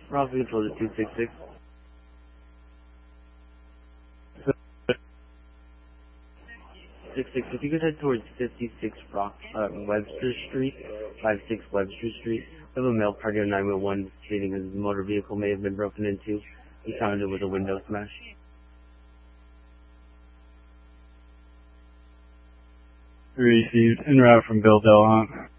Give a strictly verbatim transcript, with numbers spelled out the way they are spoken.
Bravo control to two six six. Six six. If you could head towards fifty-six Rock uh, Webster Street, five six Webster Street. We have a male party on nine one one stating his motor vehicle may have been broken into. He found it with a window smash. Received en route from Bill Delhant.